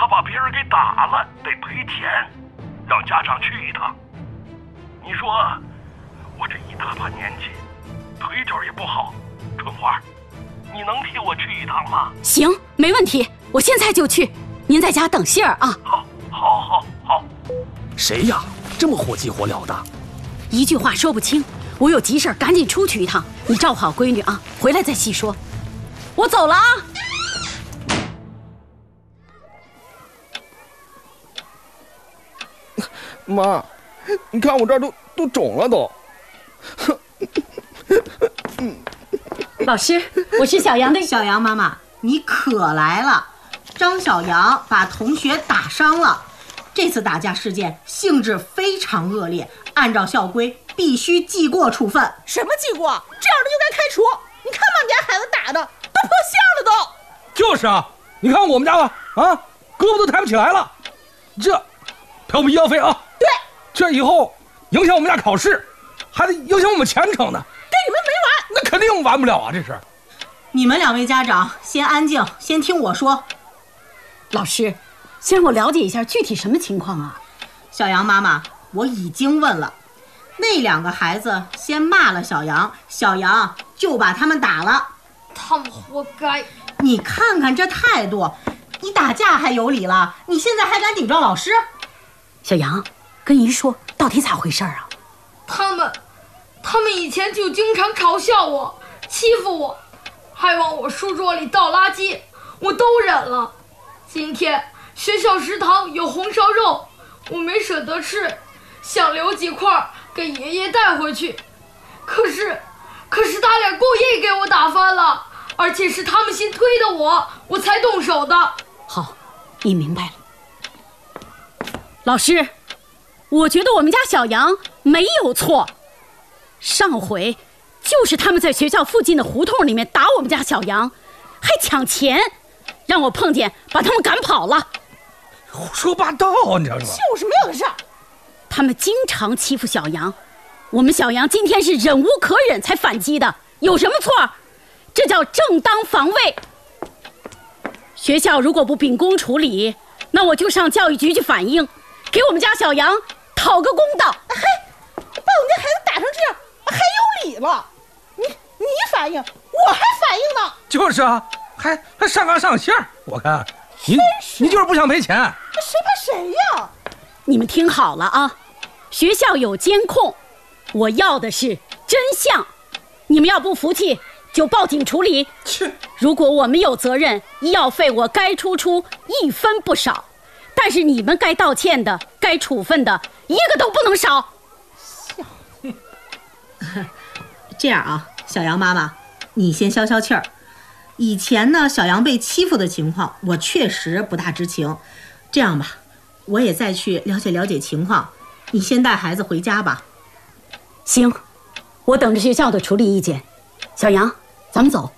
他把别人给打了，得赔钱，让家长去一趟。你说我这一大把年纪，腿脚也不好，春花，你能替我去一趟吗？ 行，没问题，我现在就去。您在家等信儿啊。 好。 谁呀？这么火急火燎的？ 一句话说不清，我有急事赶紧出去一趟。你照顾好闺女啊，回来再细说。我走了啊。 妈，你看我这儿都肿了都。 老师，我是小杨的。 小杨妈妈，你可来了。张小杨把同学打伤了，这次打架事件性质非常恶劣，按照校规必须记过处分。 什么记过？这样的就该开除。你看把你家孩子打的都破相了都。 就是啊，你看我们家吧，啊，胳膊都抬不起来了，这赔我们医药费啊。 对， 这以后影响我们家考试，还得影响我们前程呢。 跟你们没完。 那肯定完不了啊，这是。 你们两位家长先安静，先听我说。 老师，先让我了解一下具体什么情况啊？ 小杨妈妈，我已经问了，那两个孩子先骂了小杨，小杨就把他们打了。 他们活该。 你看看这态度，你打架还有理了，你现在还敢顶撞老师？ 小杨，跟姨说，到底咋回事啊？ 他们以前就经常嘲笑我，欺负我，还往我书桌里倒垃圾，我都忍了。今天学校食堂有红烧肉，我没舍得吃，想留几块给爷爷带回去。可是他俩故意给我打翻了，而且是他们先推的我才动手的。 好，你明白了。老师，我觉得我们家小杨没有错，上回就是他们在学校附近的胡同里面打我们家小杨，还抢钱，让我碰见把他们赶跑了。 胡说八道，你知道吗？ 就是没有事儿。 他们经常欺负小杨，我们小杨今天是忍无可忍才反击的，有什么错？这叫正当防卫。学校如果不秉公处理，那我就上教育局去反映，给我们家小杨讨个公道。 嘿，把我们家孩子打成这样，还有理了？你反应，我还反应呢。 就是啊，还上纲上线，我看你就是不想赔钱。 谁怕谁呀？ 你们听好了啊，学校有监控，我要的是真相。你们要不服气，就报警处理。如果我们有责任，医药费我该出1分不少，但是你们该道歉的、该处分的，一个都不能少。 这样啊，小杨妈妈，你先消消气儿。以前呢，小杨被欺负的情况，我确实不大知情。这样吧，我也再去了解了解情况。你先带孩子回家吧。 行，我等着学校的处理意见。小杨，咱们走。